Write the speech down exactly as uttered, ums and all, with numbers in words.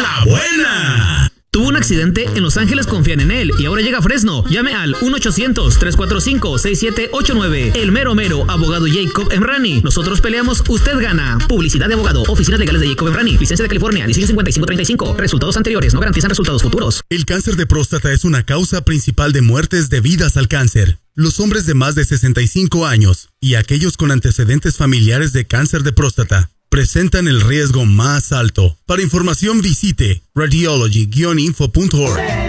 la buena. Tuvo un accidente, en Los Ángeles confían en él y ahora llega a Fresno. Llame al uno ochocientos, tres cuatro cinco, seis siete ocho nueve. El mero mero, abogado Jacob Emrani. Nosotros peleamos, usted gana. Publicidad de abogado, oficinas legales de Jacob Emrani. Licencia de California, dieciocho cincuenta y cinco treinta y cinco. Resultados anteriores no garantizan resultados futuros. El cáncer de próstata es una causa principal de muertes debidas al cáncer. Los hombres de más de sesenta y cinco años y aquellos con antecedentes familiares de cáncer de próstata presentan el riesgo más alto. Para información visite radiology guion info punto org.